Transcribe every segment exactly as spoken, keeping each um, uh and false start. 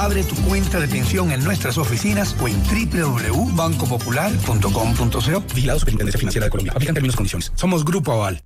Abre tu cuenta de pensión en nuestras oficinas o en doble u doble u doble u punto banco popular punto com punto co. Vigilado Superintendencia Financiera de Colombia. Aplican términos y condiciones. Somos Grupo Aval.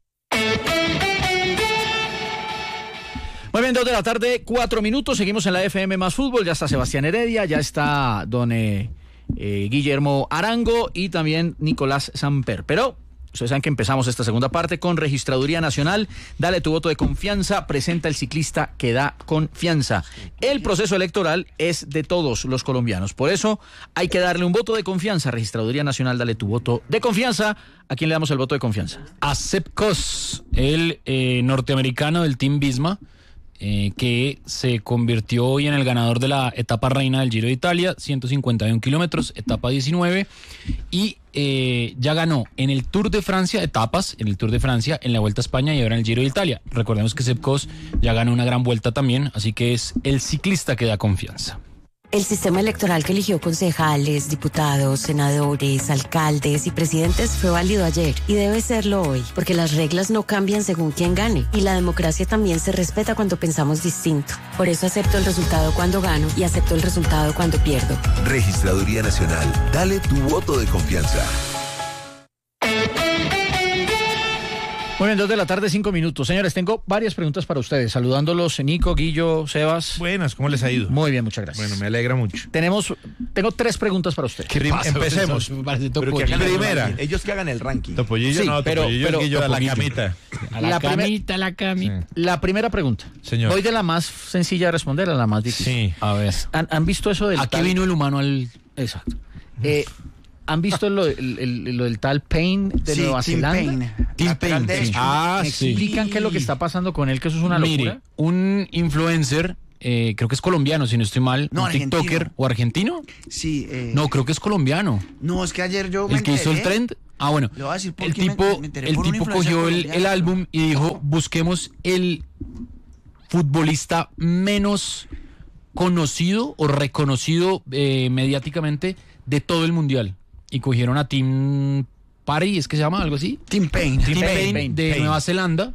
Muy bien, dos de la tarde, cuatro minutos. Seguimos en la F M más Fútbol. Ya está Sebastián Heredia, ya está don eh, eh, Guillermo Arango y también Nicolás Samper. Pero ustedes saben que empezamos esta segunda parte con Registraduría Nacional. Dale tu voto de confianza, presenta el ciclista que da confianza. El proceso electoral es de todos los colombianos. Por eso hay que darle un voto de confianza. Registraduría Nacional, dale tu voto de confianza. ¿A quién le damos el voto de confianza? A Sepp Kuss, el eh, norteamericano del Team Visma, eh, que se convirtió hoy en el ganador de la etapa reina del Giro de Italia, ciento cincuenta y un kilómetros, etapa diecinueve, y eh, ya ganó en el Tour de Francia etapas, en el Tour de Francia, en la Vuelta a España y ahora en el Giro de Italia. Recordemos que Sepp Kuss ya ganó una gran vuelta también, así que es el ciclista que da confianza. El sistema electoral que eligió concejales, diputados, senadores, alcaldes y presidentes fue válido ayer y debe serlo hoy, porque las reglas no cambian según quién gane y la democracia también se respeta cuando pensamos distinto. Por eso acepto el resultado cuando gano y acepto el resultado cuando pierdo. Registraduría Nacional, dale tu voto de confianza. Muy bien, dos de la tarde, cinco minutos. Señores, tengo varias preguntas para ustedes. Saludándolos, Nico, Guillo, Sebas. Buenas, ¿cómo les ha ido? Muy bien, muchas gracias. Bueno, me alegra mucho. Tenemos, tengo tres preguntas para ustedes. Prim- empecemos. Pero que hagan el Primera. ranking. Ellos que hagan el ranking. Topollillo Sí, no, pero- Topollillo, pero- Guillo, a la Topollillo. camita. A la, La primer- camita, a la camita. Sí. La primera pregunta. Señor. Voy de la más sencilla de responder a la más difícil. Sí. A ver, ¿Han, han visto eso del aquí tal- vino el humano al... Exacto. Eh, ¿Han visto lo, el- el- lo del tal Payne de Sí, Nueva Tim Zelanda? Payne. Tim Lateral Payne, derecho. sí. Ah, ¿Me sí. explican qué es lo que está pasando con él? Que eso es una locura. Mire, un influencer, eh, creo que es colombiano, si no estoy mal, No, un argentino. TikToker, ¿o argentino? Sí. Eh, No, creo que es colombiano. No, es que ayer yo me El que hizo el enteré. trend. Ah, bueno. Le voy a decir por El qué me- tipo, me enteré el por un tipo influencer cogió el, colombiano. el álbum y dijo, busquemos el futbolista menos conocido o reconocido eh, mediáticamente de todo el mundial. Y cogieron a Tim Parry, ¿es que se llama? ¿Algo así? Tim Payne. Tim Payne, Payne, Payne, de Payne. Nueva Zelanda.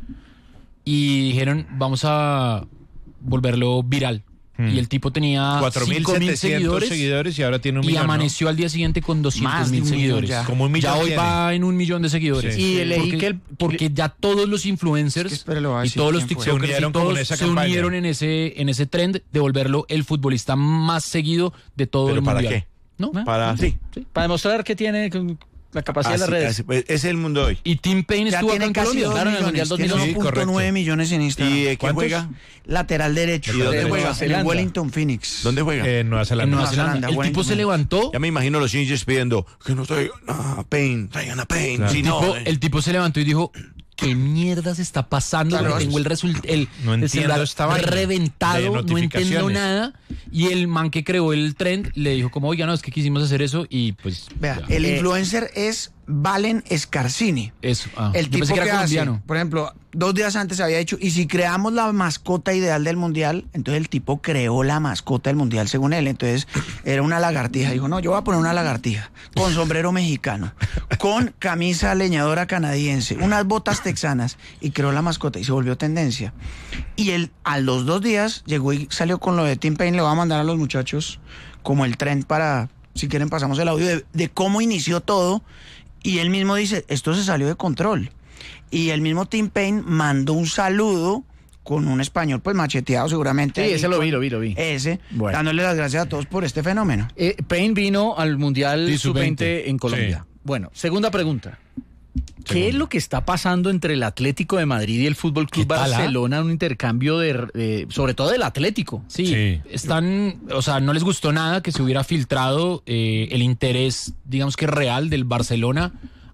Y dijeron, vamos a volverlo viral. Hmm. Y el tipo tenía cuatro mil cinco mil setecientos seguidores. seguidores y ahora tiene un Y millón, ¿no? amaneció al día siguiente con doscientos Más de mil un millón seguidores. ya. Como un millón Ya hoy tiene. va en un millón de seguidores. Sí. Y Sí. leí porque, que el- porque ya todos los influencers Es que espere, le voy a y decir todos los quién fue. tiktokers Se unieron y como en todos esa se campaña. unieron en ese, en ese trend de volverlo el futbolista más seguido de todo ¿Pero el para mundial. qué? ¿No? Para sí. Sí, para demostrar que tiene la capacidad de Así, las redes. así, pues, es el mundo hoy. Y Tim Payne Ya estuvo acá tiene en casi Colombia. dos Claro, en el millones. Mundial Tiene dos mil dos. uno punto nueve Sí, millones en Instagram. ¿Y eh, quién ¿Cuántos? juega? Lateral derecho. ¿Y dónde En el juega? En el Wellington Phoenix. ¿Dónde juega? En Nueva Zelanda. En Nueva Nueva Zelanda. Zelanda, El bueno, tipo se bueno. levantó. Ya me imagino a los hinchas pidiendo que no traigan a Payne, traigan a Payne. Claro. Si El, no, tipo, eh. el tipo se levantó y dijo, ¿qué mierdas está pasando? Claro, tengo el resultado, el, no el entiendo celular esta vaina de reventado, no entiendo notificaciones. nada. Y el man que creó el trend le dijo como, oiga, no, es que quisimos hacer eso y pues... Vea, ya. el Eh, influencer es Valen Scarsini. Eso, ah, El yo tipo pensé que que era hace, colombiano. por ejemplo, dos días antes había dicho, y si creamos la mascota ideal del mundial, entonces el tipo creó la mascota del mundial según él. Entonces era una lagartija. Dijo, no, yo voy a poner una lagartija con sombrero mexicano, con camisa leñadora canadiense, unas botas texanas, y creó la mascota y se volvió tendencia. Y él a los dos días llegó y salió con lo de Tim Payne. Le voy a mandar a los muchachos como el trend para, si quieren pasamos el audio de, de cómo inició todo. Y él mismo dice, esto se salió de control. Y el mismo Tim Payne mandó un saludo con un español pues macheteado seguramente. Sí, ahí ese lo con- vi, lo vi, lo vi. Ese, Bueno. dándole las gracias a todos por este fenómeno. Eh, Payne vino al Mundial Sí, sub veinte en Colombia. Sí. Bueno, segunda pregunta. ¿Qué Segunda. es lo que está pasando entre el Atlético de Madrid y el Fútbol Club ¿Qué tal, ah? Barcelona? Un intercambio de, de- sobre todo del Atlético. Sí, Sí. están, o sea, no les gustó nada que se hubiera filtrado eh, el interés, digamos que real del Barcelona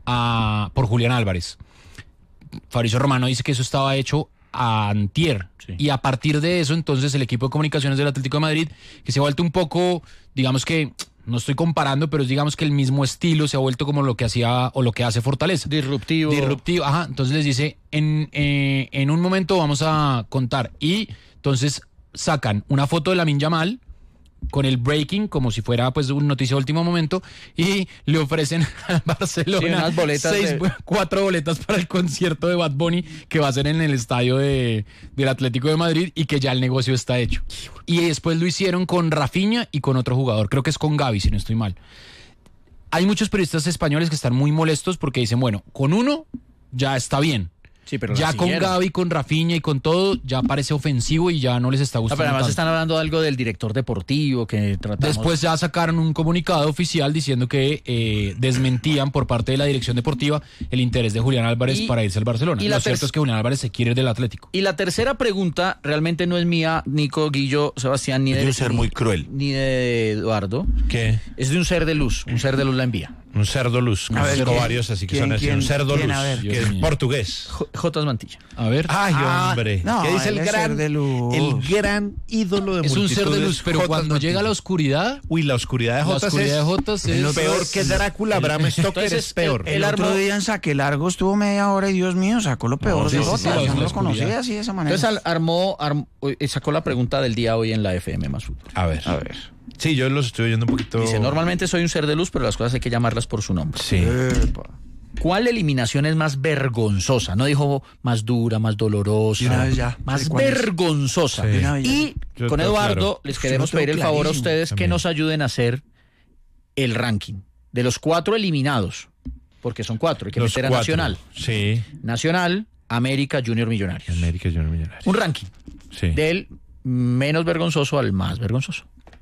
a, por Julián Álvarez. Fabrizio Romano dice que eso estaba hecho a antier. Sí. Y a partir de eso, entonces, el equipo de comunicaciones del Atlético de Madrid, que se ha vuelto un poco, digamos que, no estoy comparando, pero es digamos que el mismo estilo se ha vuelto como lo que hacía o lo que hace Fortaleza. Disruptivo. Disruptivo, ajá. Entonces les dice, en, eh, en un momento vamos a contar. Y entonces sacan una foto de Lamine Yamal con el breaking, como si fuera pues una noticia de último momento, y le ofrecen al Barcelona Sí, unas boletas seis, de- cuatro boletas para el concierto de Bad Bunny que va a ser en el estadio de, del Atlético de Madrid y que ya el negocio está hecho. Y después lo hicieron con Rafinha y con otro jugador, creo que es con Gavi, si no estoy mal. Hay muchos periodistas españoles que están muy molestos porque dicen, bueno, con uno ya está bien. Sí, pero Ya la con siguieron. Gavi, con Rafinha y con todo, ya parece ofensivo y ya no les está No, gustando pero además tanto. están hablando algo del director deportivo que tratamos. Después ya sacaron un comunicado oficial diciendo que eh, desmentían por parte de la dirección deportiva el interés de Julián Álvarez Y- para irse al Barcelona. y la Lo cierto ter- es que Julián Álvarez se quiere ir del Atlético. Y la tercera pregunta realmente no es mía, Nico, Guillo, Sebastián, ni Es de, de un ser ni- muy cruel. ni de Eduardo. ¿Qué? Es de un ser de luz, un ser de luz la envía. Un cerdo luz. A ver, Conozco ¿quién? varios, así que ¿Quién, son así. quién, Un cerdo quién? luz, A ver. que Dios es mío. portugués. J. J. Mantilla. A ver. Ay, Ah, hombre. no, que es él el es gran, ser de luz. el gran ídolo de es un ser de luz, multitudes, pero Jotas cuando llega a la Mantilla. oscuridad, Uy, la oscuridad de la Jotas oscuridad de es Jotas el es peor que Drácula, Bram Stoker Entonces, es peor. el- El, Él otro armó- día en Saque Largo estuvo media hora y Dios mío, sacó lo peor sí, de sí, Jotas. sí, la- Yo la no lo oscuridad. conocía así de esa manera. Entonces al- armó, armó, eh, sacó la pregunta del día hoy en la F M más fútbol. A ver. A ver. Sí, yo los estoy oyendo un poquito. Dice, normalmente soy un ser de luz, pero las cosas hay que llamarlas por su nombre. Sí. Epa. ¿Cuál eliminación es más vergonzosa? No dijo más dura, más dolorosa. De una vez ya, Más sé cuál es. vergonzosa. Sí. De una vez ya. Y Yo con tengo Eduardo claro. les Yo queremos lo tengo pedir el favor a clarísimo ustedes que también. nos ayuden a hacer el ranking de los cuatro eliminados. Porque son cuatro, hay que Los meter a cuatro. Nacional. Sí. Nacional, América, Junior, Millonarios. América Junior Millonarios. Un ranking Sí. del menos vergonzoso al más vergonzoso.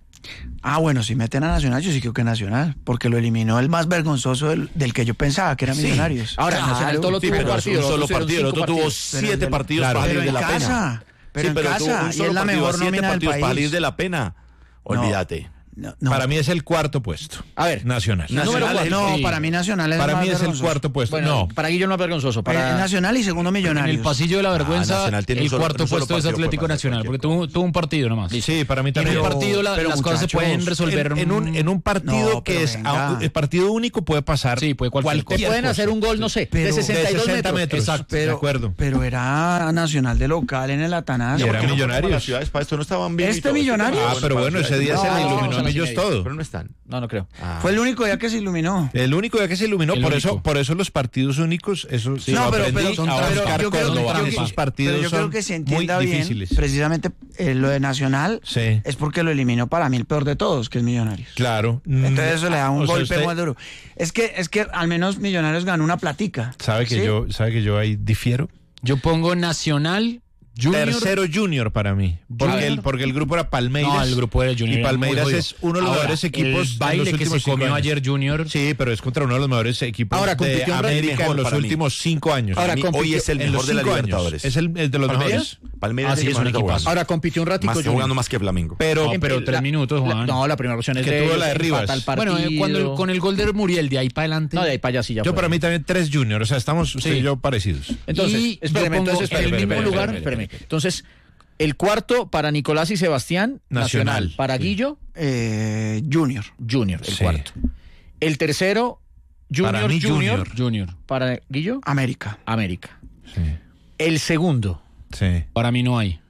Ah, bueno, si meten a Nacional, yo sí creo que Nacional, porque lo eliminó el más vergonzoso del, del que yo pensaba, que era Millonarios. Ahora, Claro. Nacional todo lo Sí, tuvo un pero es partido. un los solo otros partido. El tuvieron otro cinco tuvo partidos. Pero siete el- partidos claro, para pero salir de en la pena. casa, pero en tuvo casa, un y solo es la partido, mejor siete nómina del partidos para país. salir de la pena. Olvídate. No, no. Para mí es el cuarto puesto. A ver, Nacional. Número Nacional, cuatro. no, Sí. para mí Nacional es Para más mí es el vergonzoso. cuarto puesto. bueno, no. para Guillo no es vergonzoso. Eh, Para Nacional y segundo en Millonarios. el pasillo de la vergüenza, Nacional tiene un el solo- cuarto un solo puesto es partido Atlético puede pasar Nacional, porque cualquier tuvo, tuvo un partido nomás. Sí, para mí Y en también. un partido la- pero las cosas se muchachos, pueden resolver. En, en un, en un partido No, que pero es venga. a- el partido único puede pasar. Sí, puede cualquier que pueden cosa. hacer un gol, no sé, Pero- de sesenta y dos de sesenta metros. metros. Exacto. de acuerdo. Pero era Nacional de local en el Atanás. Y era Porque no fueron Millonarios. a las ciudades para esto no estaban bien. y ¿Este todo. Millonarios? Ah, pero bueno, ese día se No, le iluminó vamos a a las y Millos media. todo. Pero no están. No, no creo. Ah. Fue el único día que se iluminó. El único día que se iluminó, El por único. eso, por eso los partidos únicos, eso sí, No, lo pero- aprendí pero- a pero Oscar yo creo que- Córdoba. yo- Esos pero partidos yo creo son que se muy entienda bien, difíciles. precisamente eh, lo de Nacional Sí. es porque lo eliminó para mí el peor de todos, que es Millonarios. Claro. Entonces eso le da un O sea, golpe usted muy duro. Es que, es que al menos Millonarios ganó una platica. Sabe que ¿sí? yo, sabe que yo ahí difiero. Yo pongo Nacional, Junior. Tercero Junior para mí. Porque Junior. el, porque el grupo era Palmeiras. No, el grupo de Junior Y era muy Palmeiras jodido. es uno de los Ahora, mejores equipos el baile en los que se últimos cinco comió años. ayer Junior. Sí, pero es contra uno de los mejores equipos Ahora, de compitió en América mejor en los para mí. últimos cinco años. Ahora, Para mí, compitió- hoy es el en mejor los de la cinco años. Libertadores. Es el, el de los ¿Palmeiras? mejores. Palmeiras Ah, es sí, el es un mejor de equipazo. jugando. Ahora compitió un ratico Más, está Junior. jugando más que Flamengo. Pero, No, pero tres minutos, la- Juan. no, la primera opción es Que de tuvo ellos, la de Rivas. empata el Bueno, eh, partido. cuando el- con el gol de Muriel, de ahí para adelante. No, de ahí para allá sí ya yo fue. para mí también tres Junior. O sea, estamos usted y yo parecidos. Entonces, Y yo espéreme, pongo entonces, en el espéreme, mismo espéreme, lugar- espéreme, espéreme. Entonces, el cuarto para Nicolás y Sebastián, Nacional. Nacional. Para Guillo, Eh, Junior. Junior, el Sí. cuarto. El tercero, Junior, Para mí, Junior. Junior. Junior. Para Guillo, América. América. Sí. El segundo. Sí. Para mí no hay.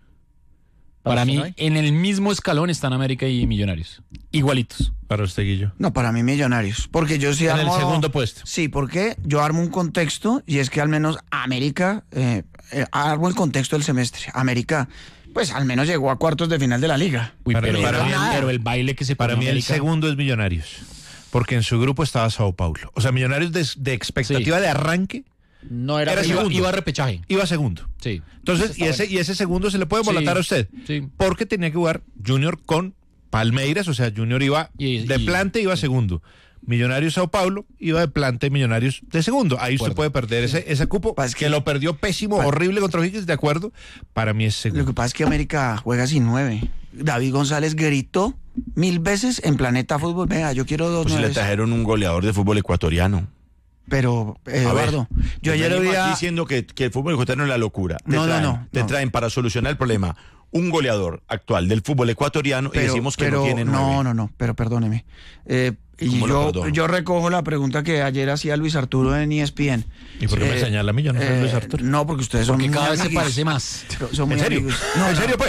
¿Para Para usted mí, no hay? en el mismo escalón están América y Millonarios. Igualitos. Para usted, Guillo. No, para mí Millonarios. Porque yo sí En el armo... segundo puesto. Sí, porque yo armo un contexto y es que al menos América, eh, eh, armo el contexto del semestre. América, pues al menos llegó a cuartos de final de la liga. Uy, Para pero, mí- para pero- mí- pero el baile que se Para pone mí el América- segundo es Millonarios. Porque en su grupo estaba Sao Paulo. O sea, Millonarios de, de expectativa Sí. de arranque No era, Era iba- iba, segundo. iba a repechaje. iba segundo. Sí. Entonces, y ese, y ese segundo se le puede Sí, volatar a usted. sí. Porque tenía que jugar Junior con Palmeiras, o sea, Junior iba Y- de y- plante, iba segundo. Millonarios Sao Paulo iba de plante, Millonarios de segundo. Ahí usted acuerdo. puede perder ese, ese cupo, Pasa que, que- lo perdió pésimo, Pa- horrible contra O'Higgins, de acuerdo. Para mí es Lo segundo. que pasa es que América juega sin nueve. David González gritó mil veces en Planeta Fútbol, venga, yo quiero dos Pues le nueves. trajeron un goleador de fútbol ecuatoriano. Pero, eh, A ver, Eduardo, yo ayer venimos oía... aquí diciendo que, que el fútbol ecuatoriano es la locura. Te No, no, traen, no, Te no. traen para solucionar el problema un goleador actual del fútbol ecuatoriano y decimos que pero, no tiene nueve. no, no, no, pero perdóneme. Eh, y ¿Cómo lo yo, perdono? yo recojo la pregunta que ayer hacía Luis Arturo en E S P N. ¿Y por qué me señala a mí? Yo no soy Luis Arturo. No, porque ustedes son Porque muy cada vez se amigos. parece más. Son muy ¿En serio? amigos. No, ¿En no. serio, pues?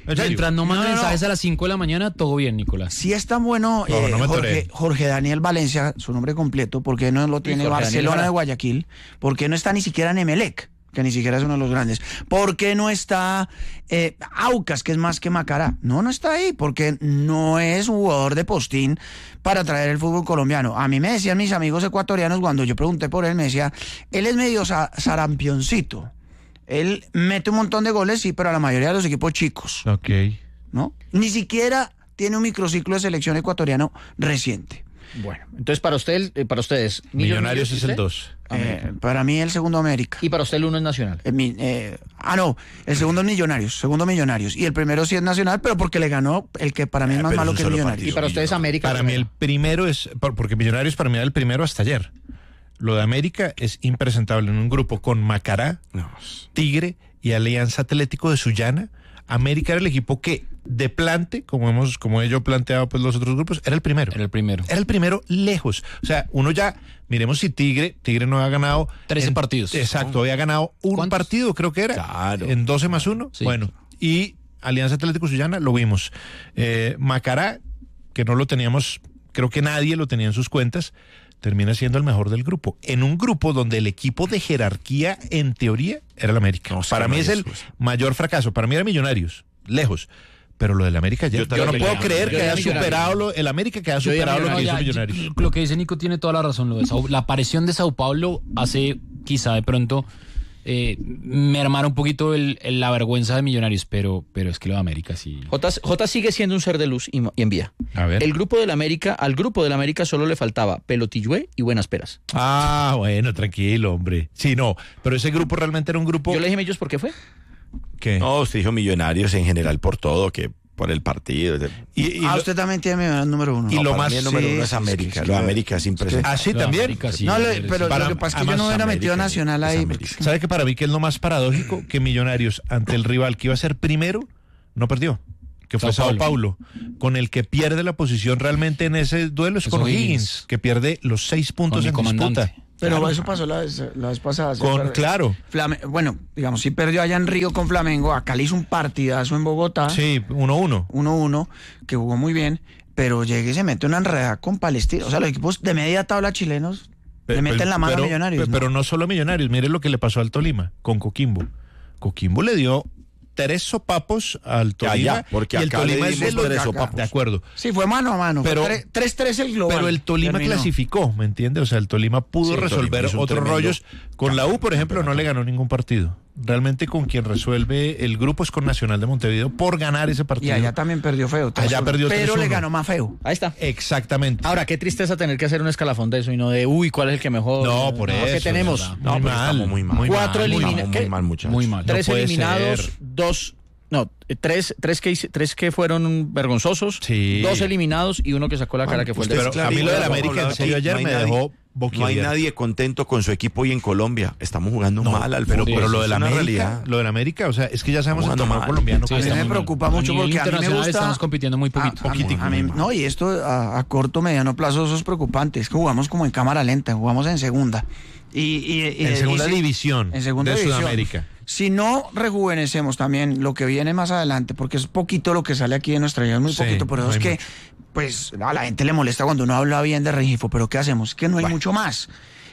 Mientras no manden No, no, no. mensajes a las cinco de la mañana, todo bien, Nicolás. Si es tan bueno No, eh, no me Jorge, toré. Jorge Daniel Valencia, su nombre completo, ¿por qué no lo tiene Jorge Daniel Barcelona Jara. de Guayaquil? ¿Por qué no está ni siquiera en Emelec? Que ni siquiera es uno de los grandes. ¿Por qué no está eh, Aucas, que es más que Macará? No, no está ahí, porque no es un jugador de postín para traer el fútbol colombiano. A mí me decían mis amigos ecuatorianos, cuando yo pregunté por él, me decía, él es medio sa- sarampioncito. Él mete un montón de goles, sí, pero a la mayoría de los equipos chicos, Ok. ¿no? Ni siquiera tiene un microciclo de selección ecuatoriano reciente. Bueno, entonces para usted, eh, para ustedes, Millonarios es el ¿usted? dos. Eh, para mí el segundo América. Y para usted el uno es Nacional. Eh, mi- eh, ah, no, el segundo es Millonarios, segundo Millonarios. Y el primero sí es Nacional, pero porque le ganó el que para mí es Eh, más pero malo es un que solo Millonarios. Y para ustedes América. Para mí el primero es, por- porque Millonarios para mí era el primero hasta ayer. Lo de América es impresentable en un grupo con Macará, No. Tigre y Alianza Atlético de Sullana. América era el equipo que de plante, como hemos, como he yo planteado pues los otros grupos, era el primero. Era el primero. Era el primero lejos. O sea, uno ya, miremos si Tigre, Tigre no había ganado trece en- partidos. Exacto, había ganado un ¿Cuántos? partido, creo que era. Claro. En doce más uno. Sí. Bueno, y Alianza Atlético Sullana lo vimos. Eh, Macará, que no lo teníamos, creo que nadie lo tenía en sus cuentas, termina siendo el mejor del grupo. En un grupo donde el equipo de jerarquía, en teoría, era el América. No, es que Para no mí hay es el excusa. mayor fracaso. Para mí era Millonarios, lejos. Pero lo del América ya. Yo Yo, también no le puedo llamo. creer Yo que le haya llamo superado lo, el América que haya Yo le llamo superado lo que hizo Ya, Millonarios. yo- lo que dice Nico tiene toda la razón. Lo de Sao- la aparición de Sao Paulo hace quizá de pronto eh, mermar un poquito el, el- la vergüenza de Millonarios, pero, pero es que lo de América sí. J, J sigue siendo un ser de luz y, y envía. A ver. El grupo del América, al grupo del América solo le faltaba Pelotillué y Buenas Peras. Ah, bueno, tranquilo, hombre. Sí, no, pero ese grupo realmente era un grupo Yo le dije a ellos por qué fue. que... No, usted dijo Millonarios en general por todo, que por el partido. Y, y ah, lo- usted también tiene el número uno. y No, lo para más- mí el número sí, uno es sí, América. sí, sí, Lo de sí. América es impresionante. Ah, sí, Lo de también. América, sí, no, le- es- pero para- lo que pasa es que yo además no hubiera América, metido Nacional es ahí. América. porque- ¿Sabe que para mí que es lo más paradójico? Que Millonarios, ante el rival que iba a ser primero, no perdió. Que fue Sao Sao Paulo. Con el que pierde la posición realmente en ese duelo es Es con O'Higgins. O'Higgins, que pierde los seis puntos mi en comandante. disputa. Pero Claro. eso pasó la vez, la vez pasada. ¿se Con- acuerda? claro. Flame- bueno, digamos, sí perdió allá en Río con Flamengo. Acá le hizo un partidazo en Bogotá. Sí, uno uno. uno uno, que jugó muy bien, pero llega y se mete una enredada con Palestino. O sea, los equipos de media tabla chilenos le meten la mano pero, a Millonarios. pe- ¿no? Pero no solo a Millonarios, mire lo que le pasó al Tolima con Coquimbo. Coquimbo le dio tres sopapos al Tolima. Allá, porque y el acá le Tolima es de dimos los tres de acá. sopapos. De acuerdo. Sí, fue mano a mano. Pero- Pero tres tres el global. Pero el Tolima Terminó. clasificó, ¿me entiendes? O sea, el Tolima pudo Sí, el Tolima resolver hizo un otros tremendo rollos. Con la U, por ejemplo, no le ganó ningún partido. Realmente con quien resuelve el grupo es con Nacional de Montevideo por ganar ese Y partido. allá también perdió feo. tres Allá uno. perdió Pero tres le uno. ganó más feo. Ahí está. Exactamente. Ahora, qué tristeza tener que hacer un escalafón de eso y no de, uy, ¿cuál es el que mejor? No, por eso, ¿Qué tenemos? de verdad. No, Muy pero mal, estamos muy mal. muy Cuatro mal, muy elimina- mal. Estamos ¿qué? muy mal, muchachos. Muy mal. Tres No puede eliminados, ser. dos... No, eh, tres, tres, que, hice- tres que fueron vergonzosos, Sí. dos eliminados y uno que sacó la cara que fue el de... Pero a mí lo del América, en serio, ayer no hay me nadie- dejó No hay boquiabierto. nadie contento con su equipo y en Colombia. Estamos jugando No, mal al pero, fútbol. pero lo Eso del es una América, realidad. lo del América, o sea, es que ya sabemos el Jugando torneo mal. colombiano. Sí, A mí está me muy mal. preocupa A mucho nivel porque a mí me internacional gusta... estamos compitiendo muy poquito. A- a mí- poquitico. a mí- no, y esto a, a corto, mediano plazo, eso es preocupante. Es que jugamos como en cámara lenta, jugamos en segunda. Y, y- y- En y- segunda y si- división en segunda de división. Sudamérica. Si no rejuvenecemos también lo que viene más adelante, porque es poquito lo que sale aquí de nuestra vida, es muy Sí, poquito, por eso no es hay que, mucho. pues, a la gente le molesta cuando uno habla bien de Rengifo, pero ¿qué hacemos? Es que no hay mucho más.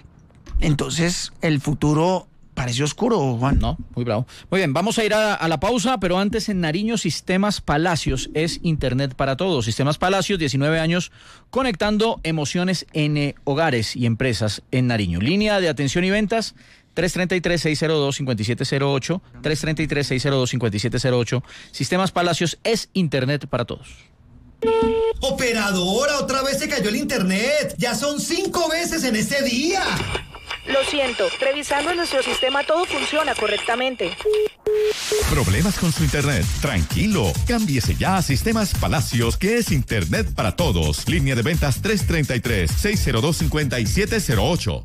Entonces, el futuro parece oscuro, Juan. No, muy bravo. Muy bien, vamos a ir a, a la pausa, pero antes en Nariño Sistemas Palacios es Internet para todos. Sistemas Palacios, diecinueve años, conectando emociones en eh, hogares y empresas en Nariño. Línea de atención y ventas, tres tres tres, seis cero dos, cinco siete cero ocho, tres tres tres, seis cero dos, cinco siete cero ocho. Sistemas Palacios es Internet para todos. Operadora, otra vez se cayó el internet. Ya son cinco veces en este día. Lo siento, revisando nuestro sistema todo funciona correctamente. ¿Problemas con su internet? Tranquilo, cámbiese ya a Sistemas Palacios, que es Internet para todos. Línea de ventas tres tres tres, seis cero dos, cinco siete cero ocho.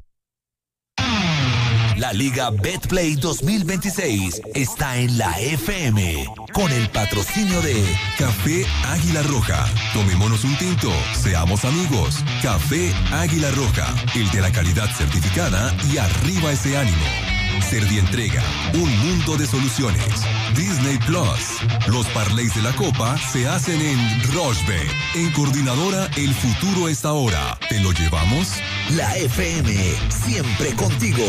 La Liga Betplay dos mil veintiséis está en la F M con el patrocinio de Café Águila Roja. Tomémonos un tinto, seamos amigos. Café Águila Roja, el de la calidad certificada y arriba ese ánimo. Servientrega, un mundo de soluciones. Disney Plus. Los parlays de la Copa se hacen en Rochebet. En Coordinadora, el futuro es ahora. ¿Te lo llevamos? La F M, siempre contigo.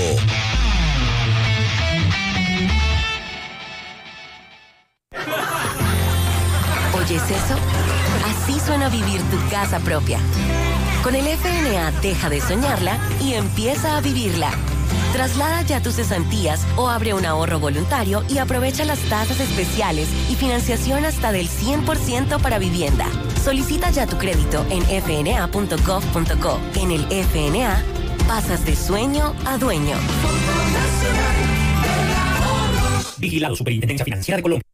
¿Oyes eso? Así suena vivir tu casa propia. Con el F N A deja de soñarla y empieza a vivirla. Traslada ya tus cesantías o abre un ahorro voluntario y aprovecha las tasas especiales y financiación hasta del cien por ciento para vivienda. Solicita ya tu crédito en f n a punto gov punto co. En el F N A, pasas de sueño a dueño. Vigilado Superintendencia Financiera de Colombia.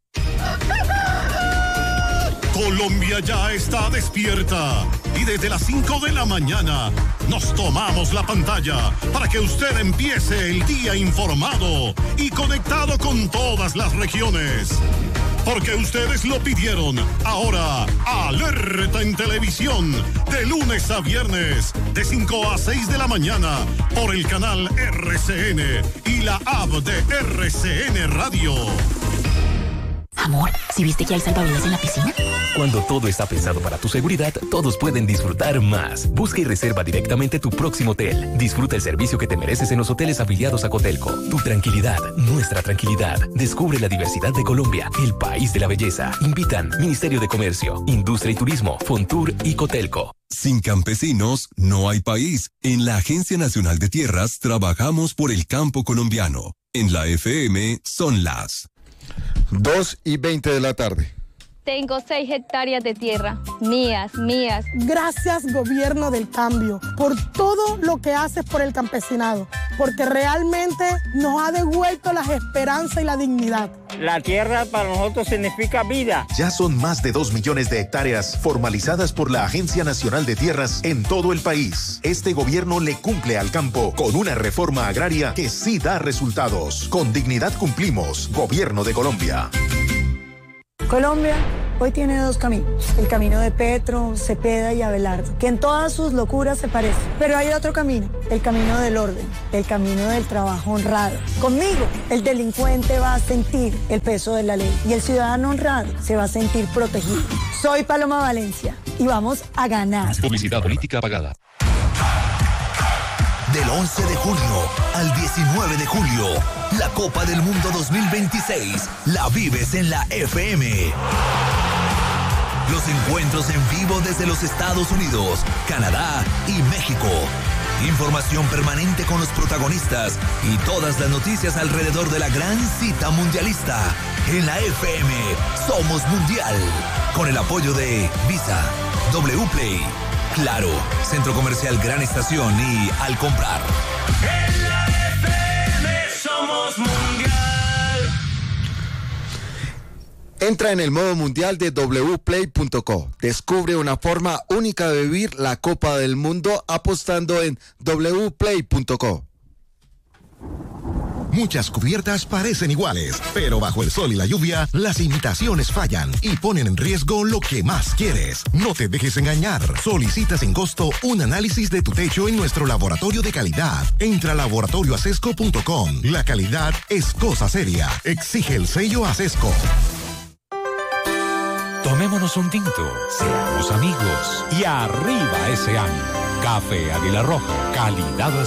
Colombia ya está despierta y desde las cinco de la mañana nos tomamos la pantalla para que usted empiece el día informado y conectado con todas las regiones. Porque ustedes lo pidieron. Ahora, alerta en televisión, de lunes a viernes, de cinco a seis de la mañana, por el canal R C N y la app de R C N Radio. Amor, ¿sí viste que hay salvavidas en la piscina? Cuando todo está pensado para tu seguridad, todos pueden disfrutar más. Busca y reserva directamente tu próximo hotel. Disfruta el servicio que te mereces en los hoteles afiliados a Cotelco. Tu tranquilidad, nuestra tranquilidad. Descubre la diversidad de Colombia, el país de la belleza. Invitan Ministerio de Comercio, Industria y Turismo, Fontur y Cotelco. Sin campesinos, no hay país. En la Agencia Nacional de Tierras trabajamos por el campo colombiano. En la F M son las dos y veinte de la tarde. Tengo seis hectáreas de tierra, mías, mías. Gracias, Gobierno del Cambio, por todo lo que haces por el campesinado, porque realmente nos ha devuelto las esperanzas y la dignidad. La tierra para nosotros significa vida. Ya son más de dos millones de hectáreas formalizadas por la Agencia Nacional de Tierras en todo el país. Este gobierno le cumple al campo con una reforma agraria que sí da resultados. Con dignidad cumplimos. Gobierno de Colombia. Colombia hoy tiene dos caminos, el camino de Petro, Cepeda y Abelardo, que en todas sus locuras se parecen. Pero hay otro camino, el camino del orden, el camino del trabajo honrado. Conmigo, el delincuente va a sentir el peso de la ley y el ciudadano honrado se va a sentir protegido. Soy Paloma Valencia y vamos a ganar. Publicidad política pagada. Del once de junio al diecinueve de julio, la Copa del Mundo dos mil veintiséis la vives en la F M. Los encuentros en vivo desde los Estados Unidos, Canadá y México. Información permanente con los protagonistas y todas las noticias alrededor de la gran cita mundialista. En la F M somos mundial. Con el apoyo de Visa, W Play, Claro, Centro Comercial Gran Estación y Al Comprar. En la F M somos mundial. Entra en el modo mundial de w play punto co. Descubre una forma única de vivir la Copa del Mundo apostando en w play punto co. Muchas cubiertas parecen iguales, pero bajo el sol y la lluvia, las imitaciones fallan y ponen en riesgo lo que más quieres. No te dejes engañar. Solicita sin costo un análisis de tu techo en nuestro laboratorio de calidad. Entra a laboratorio acesco punto com. La calidad es cosa seria. Exige el sello Acesco. Tomémonos un tinto, seamos amigos y arriba ese ánimo. Café Águila Roja, calidad